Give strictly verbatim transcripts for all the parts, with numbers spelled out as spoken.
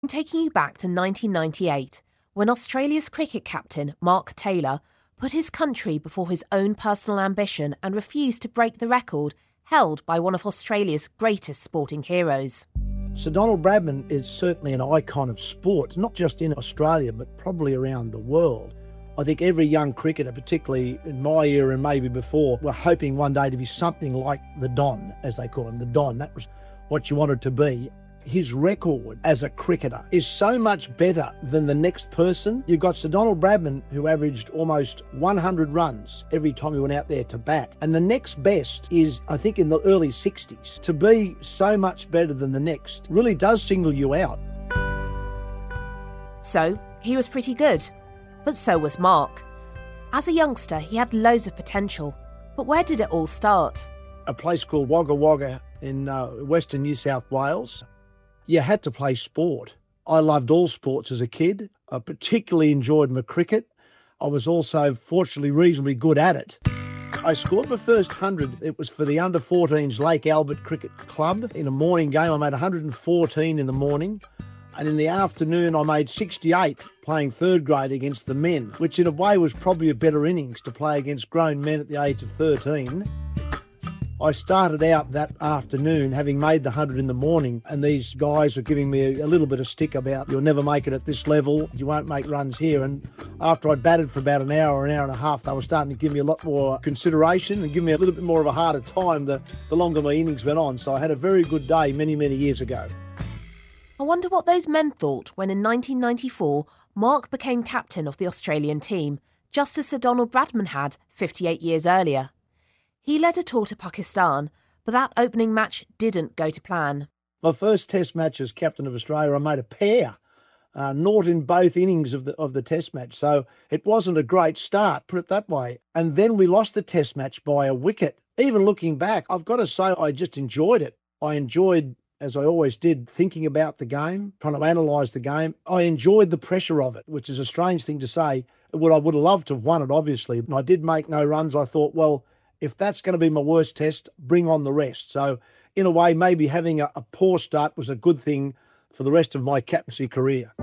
I'm taking you back to nineteen ninety-eight, when Australia's cricket captain Mark Taylor put his country before his own personal ambition and refused to break the record held by one of Australia's greatest sporting heroes. Sir Donald Bradman is certainly an icon of sport, not just in Australia, but probably around the world. I think every young cricketer, particularly in my era and maybe before, were hoping one day to be something like the Don, as they call him, the Don. That was what you wanted to be. His record as a cricketer is so much better than the next person. You've got Sir Donald Bradman, who averaged almost one hundred runs every time he went out there to bat. And the next best is, I think, in the early sixties. To be so much better than the next really does single you out. So, he was pretty good. But so was Mark. As a youngster, he had loads of potential. But where did it all start? A place called Wagga Wagga in uh, western New South Wales. You had to play sport. I loved all sports as a kid. I particularly enjoyed my cricket. I was also, fortunately, reasonably good at it. I scored my first hundred. It was for the under fourteens Lake Albert Cricket Club. In a morning game, I made one hundred fourteen in the morning. And in the afternoon, I made sixty-eight playing third grade against the men, which in a way was probably a better innings to play against grown men at the age of thirteen. I started out that afternoon having made the one hundred in the morning, and these guys were giving me a, a little bit of stick about, you'll never make it at this level, you won't make runs here. And after I'd batted for about an hour, an hour and a half, they were starting to give me a lot more consideration and give me a little bit more of a harder time the, the longer my innings went on. So I had a very good day many, many years ago. I wonder what those men thought when in nineteen ninety-four, Mark became captain of the Australian team, just as Sir Donald Bradman had fifty-eight years earlier. He led a tour to Pakistan, but that opening match didn't go to plan. My first test match as captain of Australia, I made a pair, uh, naught in both innings of the of the test match. So it wasn't a great start, put it that way. And then we lost the test match by a wicket. Even looking back, I've got to say I just enjoyed it. I enjoyed, as I always did, thinking about the game, trying to analyse the game. I enjoyed the pressure of it, which is a strange thing to say. What I would have loved to have won it, obviously. And I did make no runs. I thought, well, if that's going to be my worst test, bring on the rest. So, in a way, maybe having a, a poor start was a good thing for the rest of my captaincy career.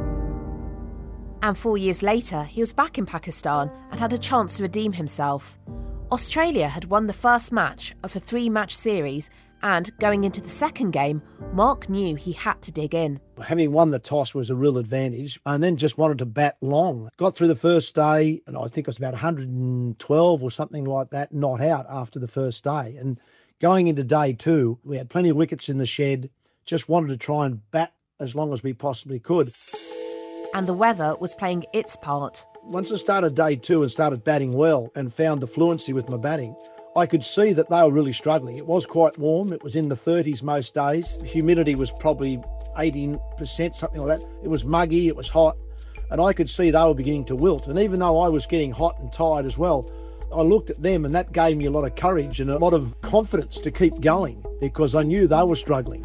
And four years later, he was back in Pakistan and had a chance to redeem himself. Australia had won the first match of a three-match series, and going into the second game, Mark knew he had to dig in. Having won the toss was a real advantage, and then just wanted to bat long. Got through the first day, and I think it was about one hundred twelve or something like that, not out after the first day. And going into day two, we had plenty of wickets in the shed, just wanted to try and bat as long as we possibly could. And the weather was playing its part. Once I started day two and started batting well and found the fluency with my batting, I could see that they were really struggling. It was quite warm. It was in the thirties most days. Humidity was probably eighteen percent, something like that. It was muggy, it was hot, and I could see they were beginning to wilt. And even though I was getting hot and tired as well, I looked at them and that gave me a lot of courage and a lot of confidence to keep going because I knew they were struggling.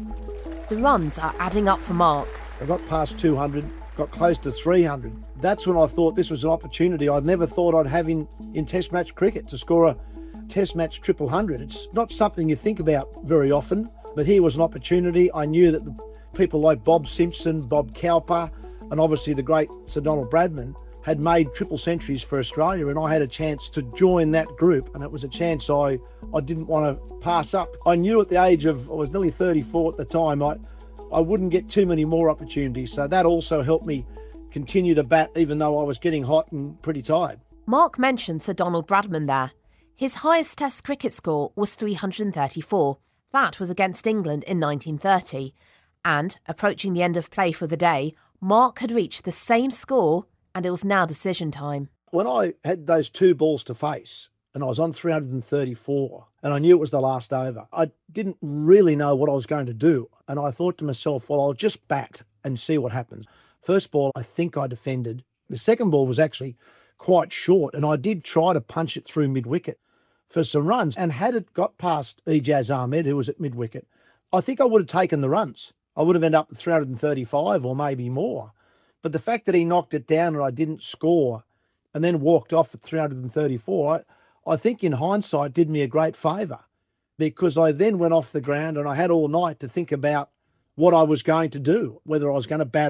The runs are adding up for Mark. I got past two hundred, got close to three hundred. That's when I thought this was an opportunity I'd never thought I'd have in, in Test match cricket, to score a Test match triple hundred. It's not something you think about very often, but here was an opportunity. I knew that the people like Bob Simpson, Bob Cowper, and obviously the great Sir Donald Bradman had made triple centuries for Australia, and I had a chance to join that group, and it was a chance I, I didn't want to pass up. I knew at the age of, I was nearly thirty-four at the time, I, I wouldn't get too many more opportunities, so that also helped me continue to bat even though I was getting hot and pretty tired. Mark mentioned Sir Donald Bradman there. His highest Test cricket score was three hundred thirty-four. That was against England in nineteen thirty. And, approaching the end of play for the day, Mark had reached the same score, and it was now decision time. When I had those two balls to face, and I was on three hundred thirty-four, and I knew it was the last over, I didn't really know what I was going to do. And I thought to myself, well, I'll just bat and see what happens. First ball, I think I defended. The second ball was actually quite short, and I did try to punch it through mid-wicket for some runs. And had it got past Ijaz Ahmed, who was at mid-wicket, I think I would have taken the runs. I would have ended up with three hundred thirty-five or maybe more. But the fact that he knocked it down and I didn't score and then walked off at three hundred thirty-four, I, I think in hindsight did me a great favour, because I then went off the ground and I had all night to think about what I was going to do, whether I was going to bat